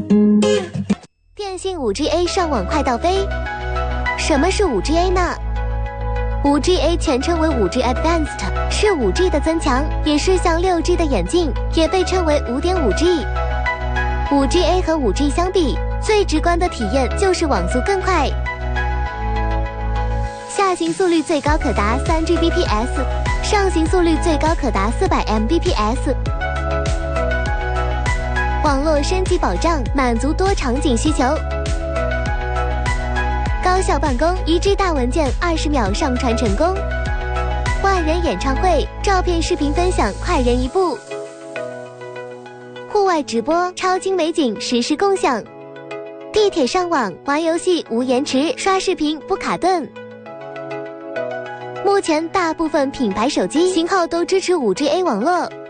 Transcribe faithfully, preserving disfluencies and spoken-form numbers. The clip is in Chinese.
电信 五 G A 上网快到飞。什么是 五 G A 呢？ 五 G A 全称为 五 G Advanced， 是 五 G 的增强，也是向 六 G 的演进，也被称为 五点五 G。五 G A 和 五 G 相比，最直观的体验就是网速更快，下行速率最高可达 三 G B P S， 上行速率最高可达 四百 M B P S。网络升级保障，满足多场景需求。高效办公，一 G 大文件二十秒上传成功。万人演唱会，照片视频分享快人一步。户外直播，超精美景实时共享。地铁上网，玩游戏无延迟，刷视频不卡顿。目前大部分品牌手机型号都支持 五 G A 网络。